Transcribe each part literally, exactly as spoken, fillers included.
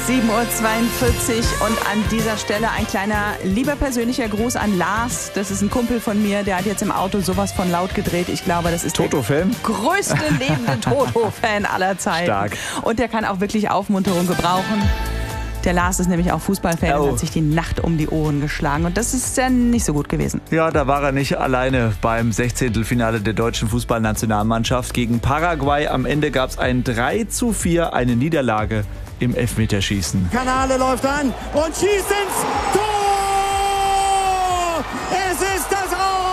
sieben Uhr zweiundvierzig und an dieser Stelle ein kleiner, lieber persönlicher Gruß an Lars. Das ist ein Kumpel von mir, der hat jetzt im Auto sowas von laut gedreht. Ich glaube, das ist Toto-Fan? der größte lebende Toto-Fan aller Zeiten. Stark. Und der kann auch wirklich Aufmunterung gebrauchen. Der Lars ist nämlich auch Fußballfan oh. und hat sich die Nacht um die Ohren geschlagen. Und das ist ja nicht so gut gewesen. Ja, da war er nicht alleine beim Sechzehntelfinale der deutschen Fußballnationalmannschaft gegen Paraguay. Am Ende gab es ein drei zu vier, eine Niederlage im Elfmeterschießen. Kanale läuft an und schießt ins Tor! Es ist das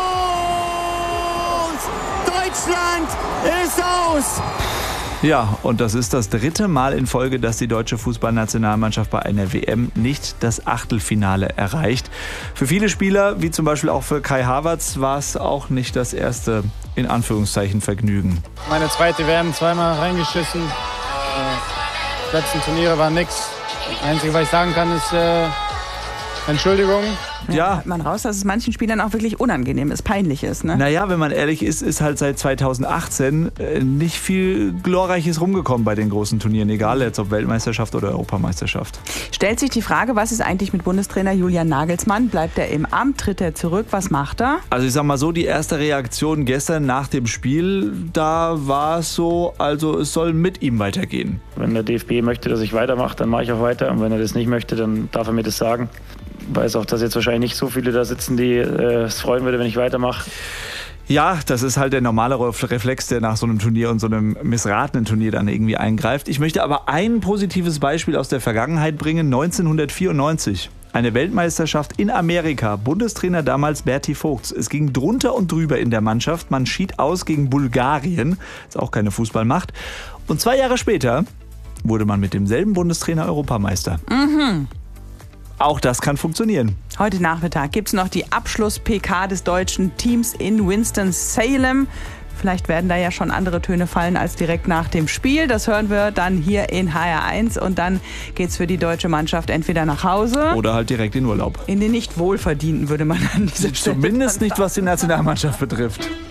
Aus! Deutschland ist aus! Ja, und das ist das dritte Mal in Folge, dass die deutsche Fußballnationalmannschaft bei einer W M nicht das Achtelfinale erreicht. Für viele Spieler, wie zum Beispiel auch für Kai Havertz, war es auch nicht das erste, in Anführungszeichen, Vergnügen. Meine zweite W M, zweimal reingeschissen. Die letzten Turniere waren nix. Das Einzige, was ich sagen kann, ist äh, Entschuldigung. Ja, Ja. hört man raus, dass es manchen Spielern auch wirklich unangenehm ist, peinlich ist. Ne? Naja, wenn man ehrlich ist, ist halt seit zweitausendachtzehn äh, nicht viel Glorreiches rumgekommen bei den großen Turnieren, egal jetzt ob Weltmeisterschaft oder Europameisterschaft. Stellt sich die Frage, was ist eigentlich mit Bundestrainer Julian Nagelsmann? Bleibt er im Amt? Tritt er zurück? Was macht er? Also ich sag mal so, die erste Reaktion gestern nach dem Spiel, da war es so, also es soll mit ihm weitergehen. Wenn der D F B möchte, dass ich weitermache, dann mache ich auch weiter. Und wenn er das nicht möchte, dann darf er mir das sagen. Ich weiß auch, dass jetzt wahrscheinlich nicht so viele da sitzen, die äh, es freuen würde, wenn ich weitermache. Ja, das ist halt der normale Reflex, der nach so einem Turnier und so einem missratenen Turnier dann irgendwie eingreift. Ich möchte aber ein positives Beispiel aus der Vergangenheit bringen. neunzehnhundertvierundneunzig. Eine Weltmeisterschaft in Amerika. Bundestrainer damals Berti Vogts. Es ging drunter und drüber in der Mannschaft. Man schied aus gegen Bulgarien. Ist auch keine Fußballmacht. Und zwei Jahre später wurde man mit demselben Bundestrainer Europameister. Mhm. Auch das kann funktionieren. Heute Nachmittag gibt es noch die Abschluss-P K des deutschen Teams in Winston-Salem. Vielleicht werden da ja schon andere Töne fallen als direkt nach dem Spiel. Das hören wir dann hier in H R eins. Und dann geht's für die deutsche Mannschaft entweder nach Hause Oder halt direkt in Urlaub. in den nicht wohlverdienten, würde man an dieser Stelle Zumindest dann nicht, was die Nationalmannschaft betrifft.